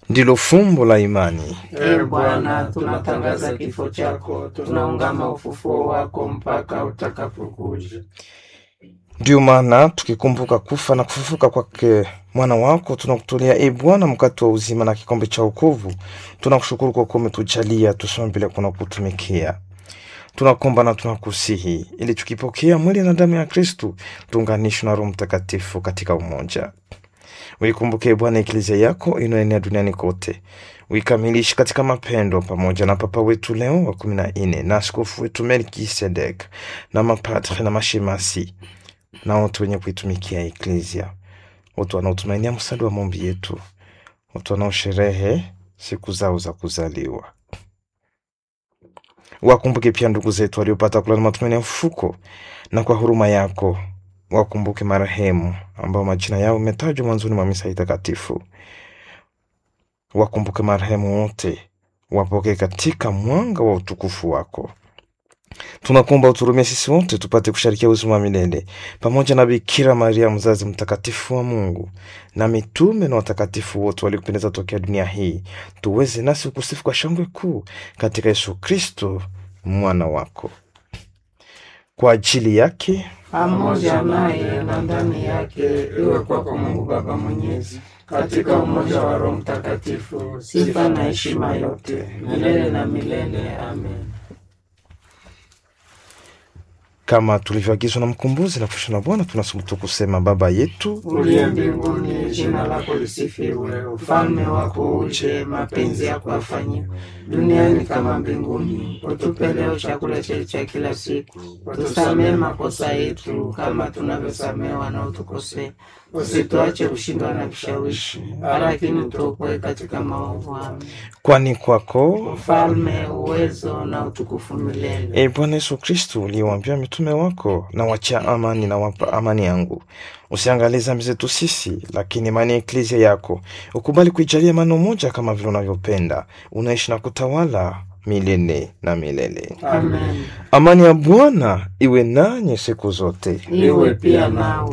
ndilo fumbo la imani. Ee Bwana, tunatangaza kifo chako, tunaungama ufufuo wako mpaka utakapokuja. Ndio maana tukikumbuka kufa na kufufuka kwake mwana wako, tunakutolea e Bwana mkate wa uzima na kikombe cha wokovu. Tunakushukuru kwa kuwa umetujalia tusome bila kuna kutumikia. Tunakomba na tunakusihi ili tukipokea mwili na damu ya Kristo tuunganishwe na Roho Mtakatifu katika umoja. Uikumbuke Bwana eklezia yako inayoenea duniani kote. Uikamilishe katika mapendo pamoja na Papa wetu Leo wa 14 na askofu wetu Melkisedek na mapadre na mashemasi na watu wenye kuitumikia eklezia, watu wanaotumainia msaada wa maombi yetu, watu wanaosherehe siku zao za kuzaliwa. Wakumbuke pia ndugu zetu waliopata kulala matumaini ya ufufuko, na kwa huruma yako wakumbuke marehemu ambao majina yao yametajwa mwanzoni mwa misa takatifu. Wakumbuke marehemu wote, wapokee katika mwanga wa utukufu wako. Tunakuomba uturumie sisi wote tupate kusharikia uzima wa milele pamoja na Bikira Maria mzazi mtakatifu wa Mungu na mitume na watakatifu wote waliokupendeza tokea dunia hii, tuweze nasi kusifu kwa shangwe kuu katika Yesu Kristo mwana wako. Kwa ajili yake, pamoja naye na ndani yake, iwe kwako Mungu Baba Mwenyezi, katika umoja wa Roho Mtakatifu, sifa na heshima yote milele na milele. Amen. Kama tulivyoagizwa na mkombozi na kufundishwa na Bwana, tunasubutu kusema: Baba yetu uliye mbinguni, jina lako lisifiwe, ufalme wako uje, mapenzi yako yafanyike duniani kama mbinguni. Utupe leo chakula chetu cha kila siku. Tusamehe makosa yetu kama tunavyosamehe wanaotukosea. Usituache kushindwa na vishawishi, lakini tuokoe katika maovu. Amen. Kwani kwako ufalme, uwezo na utukufu milele. E Bwana Yesu Kristo, uliwaambia mitume wako, na wacha amani na wapa amani yangu. Usiangalie dhambi zetu sisi, lakini imani ya eklezia yako. Ukubali kuijalia amani moja kama vile unavyopenda, unaishi na kutawala milele na milele. Amen. Amani ya Bwana iwe nanyi siku zote. Iwe pia nao.